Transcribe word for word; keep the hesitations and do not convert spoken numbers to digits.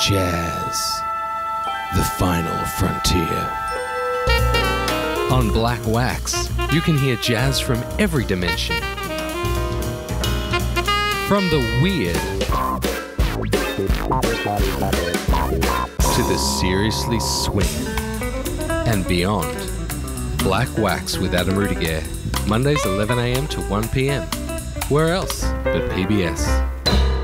Jazz, the final frontier. On Black Wax, you can hear jazz from every dimension. From the weird to the seriously swinging and beyond. Black Wax with Adam Rudiger, Mondays eleven a m to one p m. Where else but P B S?